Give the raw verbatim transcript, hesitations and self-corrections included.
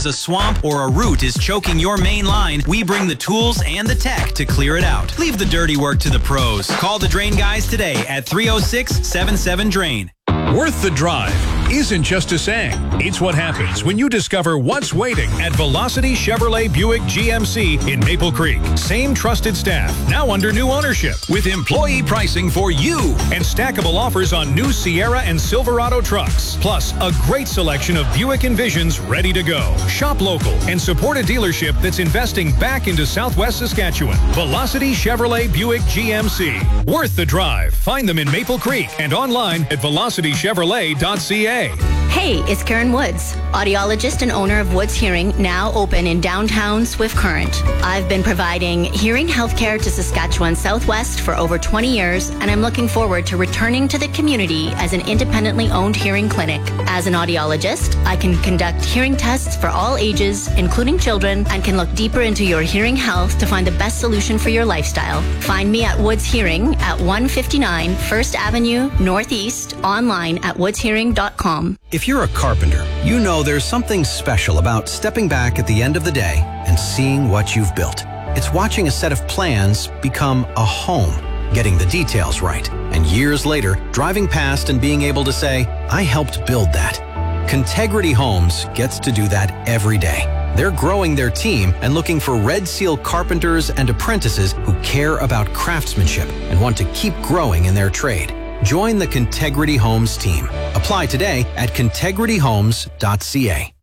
a swamp or a root is choking your main line, we bring the tools and the tech to clear it out. Leave the dirty work to the pros. Call the Drain Guys today at three oh six, seven seven, drain. Worth the drive isn't just a saying. It's what happens when you discover what's waiting at Velocity Chevrolet Buick G M C in Maple Creek. Same trusted staff, now under new ownership, with employee pricing for you and stackable offers on new Sierra and Silverado trucks. Plus, a great selection of Buick Envisions ready to go. Shop local and support a dealership that's investing back into Southwest Saskatchewan. Velocity Chevrolet Buick G M C. Worth the drive. Find them in Maple Creek and online at velocity chevrolet dot c a. Hey, it's Karen Woods, audiologist and owner of Woods Hearing, now open in downtown Swift Current. I've been providing hearing healthcare to Saskatchewan Southwest for over twenty years, and I'm looking forward to returning to the community as an independently owned hearing clinic. As an audiologist, I can conduct hearing tests for all ages, including children, and can look deeper into your hearing health to find the best solution for your lifestyle. Find me at Woods Hearing at one fifty-nine First Avenue Northeast, online at woods hearing dot com. If you're a carpenter, you know there's something special about stepping back at the end of the day and seeing what you've built. It's watching a set of plans become a home, getting the details right, and years later, driving past and being able to say, I helped build that. Contegrity Homes gets to do that every day. They're growing their team and looking for Red Seal carpenters and apprentices who care about craftsmanship and want to keep growing in their trade. Join the Contegrity Homes team. Apply today at contegrity homes dot c a.